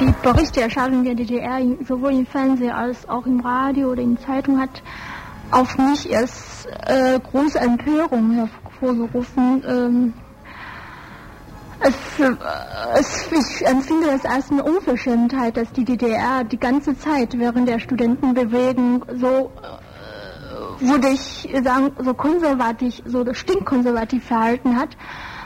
Die Berichterstattung der DDR, sowohl im Fernsehen als auch im Radio oder in Zeitung, hat auf mich erst große Empörung hervorgerufen. Ich empfinde es als eine Unverschämtheit, dass die DDR die ganze Zeit während der Studentenbewegung so, würde ich sagen, so konservativ, so stinkkonservativ verhalten hat.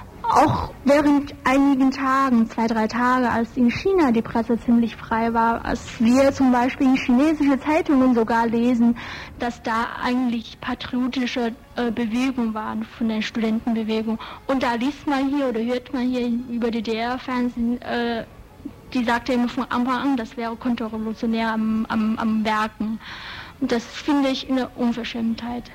Auch während einigen Tagen, 2-3 Tage, als in China die Presse ziemlich frei war, als wir zum Beispiel in chinesische Zeitungen sogar lesen, dass da eigentlich patriotische Bewegungen waren von der Studentenbewegung. Und da liest man hier oder hört man hier über DDR-Fernsehen, die sagte immer von Anfang an, das wäre konterrevolutionär am Werken. Und das finde ich eine Unverschämtheit.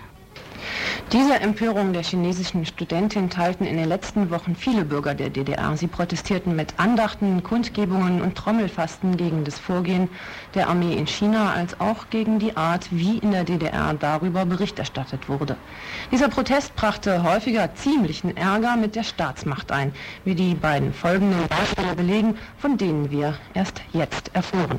Diese Empörung der chinesischen Studentin teilten in den letzten Wochen viele Bürger der DDR. Sie protestierten mit Andachten, Kundgebungen und Trommelfasten gegen das Vorgehen der Armee in China, als auch gegen die Art, wie in der DDR darüber Bericht erstattet wurde. Dieser Protest brachte häufiger ziemlichen Ärger mit der Staatsmacht ein, wie die beiden folgenden Beispiele belegen, von denen wir erst jetzt erfuhren.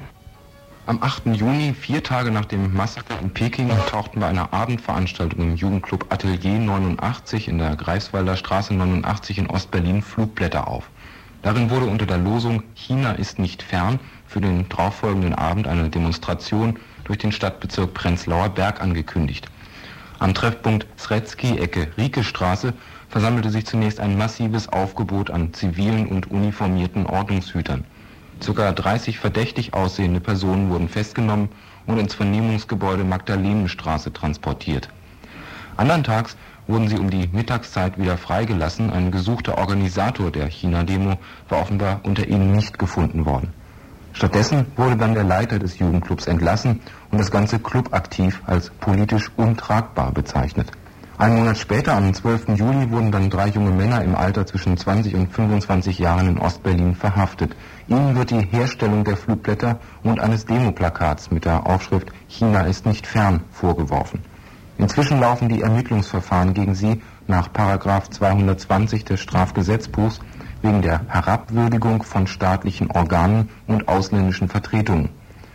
Am 8. Juni, 4 Tage nach dem Massaker in Peking, tauchten bei einer Abendveranstaltung im Jugendclub Atelier 89 in der Greifswalder Straße 89 in Ostberlin Flugblätter auf. Darin wurde unter der Losung "China ist nicht fern" für den darauffolgenden Abend eine Demonstration durch den Stadtbezirk Prenzlauer Berg angekündigt. Am Treffpunkt Sredsky, Ecke Riekestraße, versammelte sich zunächst ein massives Aufgebot an zivilen und uniformierten Ordnungshütern. Ca. 30 verdächtig aussehende Personen wurden festgenommen und ins Vernehmungsgebäude Magdalenenstraße transportiert. Anderntags wurden sie um die Mittagszeit wieder freigelassen. Ein gesuchter Organisator der China-Demo war offenbar unter ihnen nicht gefunden worden. Stattdessen wurde dann der Leiter des Jugendclubs entlassen und das ganze Clubaktiv als politisch untragbar bezeichnet. Einen Monat später, am 12. Juli, wurden dann 3 junge Männer im Alter zwischen 20 und 25 Jahren in Ostberlin verhaftet. Ihnen wird die Herstellung der Flugblätter und eines Demoplakats mit der Aufschrift "China ist nicht fern" vorgeworfen. Inzwischen laufen die Ermittlungsverfahren gegen sie nach § 220 des Strafgesetzbuchs wegen der Herabwürdigung von staatlichen Organen und ausländischen Vertretungen.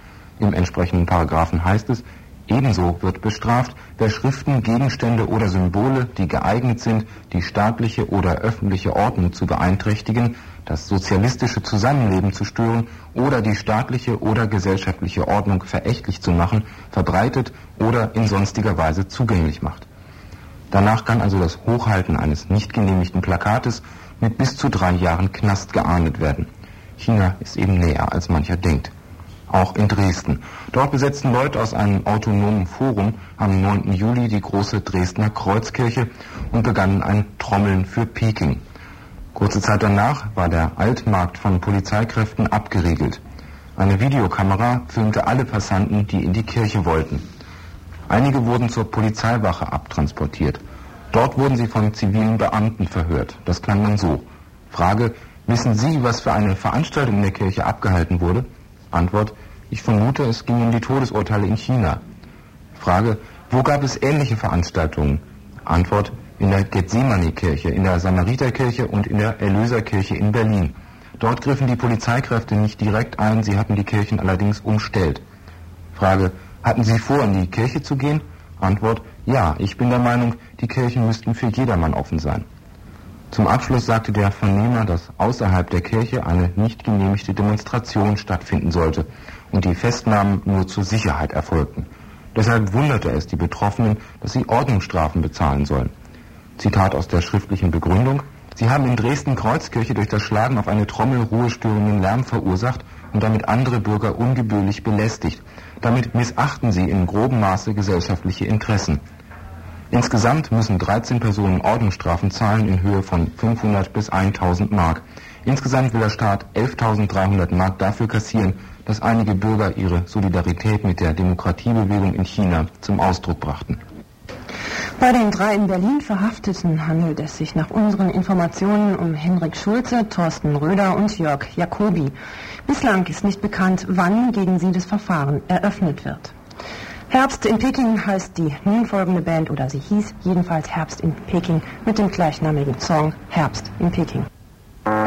Im entsprechenden Paragraphen heißt es: Ebenso wird bestraft, wer Schriften, Gegenstände oder Symbole, die geeignet sind, die staatliche oder öffentliche Ordnung zu beeinträchtigen, das sozialistische Zusammenleben zu stören oder die staatliche oder gesellschaftliche Ordnung verächtlich zu machen, verbreitet oder in sonstiger Weise zugänglich macht. Danach kann also das Hochhalten eines nicht genehmigten Plakates mit bis zu 3 Jahren Knast geahndet werden. China ist eben näher, als mancher denkt. Auch in Dresden. Dort besetzten Leute aus einem autonomen Forum am 9. Juli die große Dresdner Kreuzkirche und begannen ein Trommeln für Peking. Kurze Zeit danach war der Altmarkt von Polizeikräften abgeriegelt. Eine Videokamera filmte alle Passanten, die in die Kirche wollten. Einige wurden zur Polizeiwache abtransportiert. Dort wurden sie von zivilen Beamten verhört. Das klang dann so: Frage: Wissen Sie, was für eine Veranstaltung in der Kirche abgehalten wurde? Antwort: Ich vermute, es ging um die Todesurteile in China. Frage: Wo gab es ähnliche Veranstaltungen? Antwort: In der Gethsemane-Kirche, in der Samariterkirche und in der Erlöserkirche in Berlin. Dort griffen die Polizeikräfte nicht direkt ein, sie hatten die Kirchen allerdings umstellt. Frage: Hatten Sie vor, in die Kirche zu gehen? Antwort: Ja, ich bin der Meinung, die Kirchen müssten für jedermann offen sein. Zum Abschluss sagte der Vernehmer, dass außerhalb der Kirche eine nicht genehmigte Demonstration stattfinden sollte und die Festnahmen nur zur Sicherheit erfolgten. Deshalb wunderte es die Betroffenen, dass sie Ordnungsstrafen bezahlen sollen. Zitat aus der schriftlichen Begründung: Sie haben in Dresden-Kreuzkirche durch das Schlagen auf eine Trommel ruhestörenden Lärm verursacht und damit andere Bürger ungebührlich belästigt. Damit missachten Sie in grobem Maße gesellschaftliche Interessen. Insgesamt müssen 13 Personen Ordnungsstrafen zahlen in Höhe von 500 bis 1000 Mark. Insgesamt will der Staat 11.300 Mark dafür kassieren, dass einige Bürger ihre Solidarität mit der Demokratiebewegung in China zum Ausdruck brachten. Bei den 3 in Berlin Verhafteten handelt es sich nach unseren Informationen um Henrik Schulze, Thorsten Röder und Jörg Jacobi. Bislang ist nicht bekannt, wann gegen sie das Verfahren eröffnet wird. Herbst in Peking heißt die nun folgende Band, oder sie hieß jedenfalls Herbst in Peking, mit dem gleichnamigen Song Herbst in Peking.